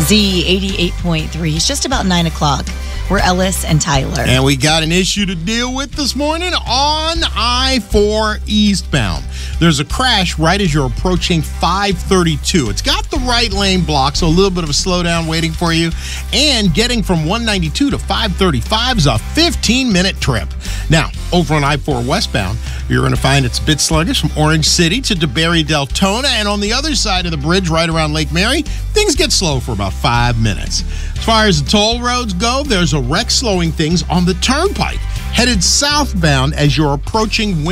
Z88.3. It's just about 9 o'clock. We're Ellis and Tyler. And we got an issue to deal with this morning on I-4 eastbound. There's a crash right as you're approaching 532. It's got the right lane blocked, so a little bit of a slowdown waiting for you. And getting from 192 to 535 is a 15-minute trip. Now, over on I-4 westbound, you're going to find it's a bit sluggish from Orange City to DeBerry Deltona. And on the other side of the bridge, right around Lake Mary, things get slow for about 5 minutes. As far as the toll roads go, there's a wreck slowing things on the turnpike. Headed southbound as you're approaching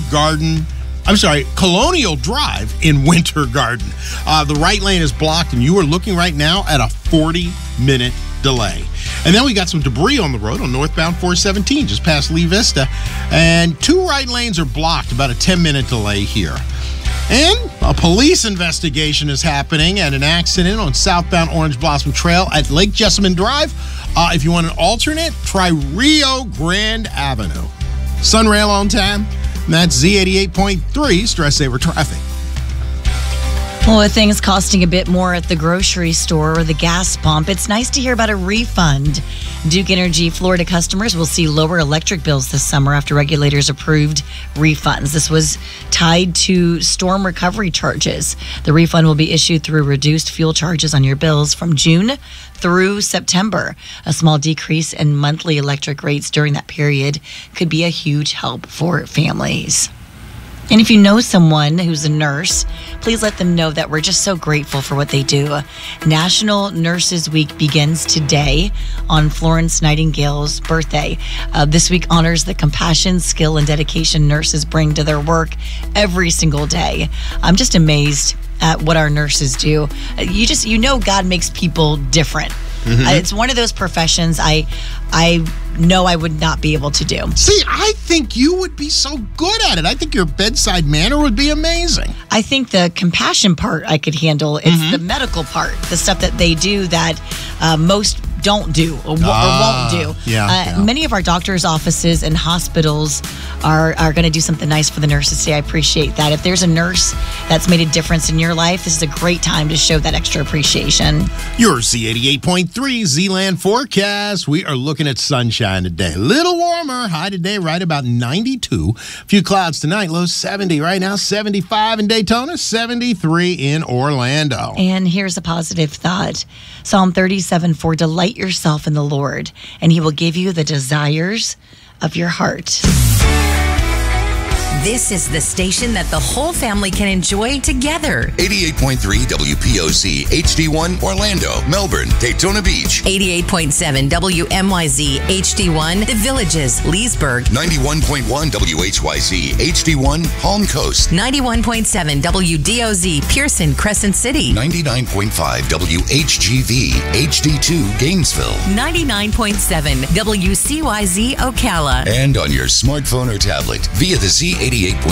Colonial Drive in Winter Garden. The right lane is blocked, and you are looking right now at a 40-minute delay. And then we got some debris on the road on northbound 417, just past Lee Vista. And 2 right lanes are blocked, about a 10-minute delay here. And a police investigation is happening at an accident on southbound Orange Blossom Trail at Lake Jessamine Drive. If you want an alternate, try Rio Grande Avenue. Sunrail on time. And that's Z88.3 Stress Saver Traffic. Well, with things costing a bit more at the grocery store or the gas pump, it's nice to hear about a refund. Duke Energy Florida customers will see lower electric bills this summer after regulators approved refunds. This was tied to storm recovery charges. The refund will be issued through reduced fuel charges on your bills from June through September. A small decrease in monthly electric rates during that period could be a huge help for families. And if you know someone who's a nurse, please let them know that we're just so grateful for what they do. National Nurses Week begins today on Florence Nightingale's birthday. This week honors the compassion, skill, and dedication nurses bring to their work every single day. I'm just amazed at what our nurses do. You know God makes people different. Mm-hmm. It's one of those professions I know I would not be able to do. See, I think you would be so good at it. I think your bedside manner would be amazing. I think the compassion part I could handle. It's the medical part, the stuff that they do that most don't do or won't do. Many of our doctors' offices and hospitals are going to do something nice for the nurses today. I appreciate that. If there's a nurse that's made a difference in your life, this is a great time to show that extra appreciation. Your Z88.3 Z-Land forecast. We are looking at sunshine today. A little warmer. High today right about 92. A few clouds tonight. Low 70 right now. 75 in Daytona. 73 in Orlando. And here's a positive thought. Psalm 37:4. Delight yourself in the Lord, and He will give you the desires of your heart. This is the station that the whole family can enjoy together. 88.3 WPOC, HD1, Orlando, Melbourne, Daytona Beach. 88.7 WMYZ, HD1, The Villages, Leesburg. 91.1 WHYZ, HD1, Palm Coast. 91.7 WDOZ, Pearson, Crescent City. 99.5 WHGV, HD2, Gainesville. 99.7 WCYZ, Ocala. And on your smartphone or tablet via the Z88.3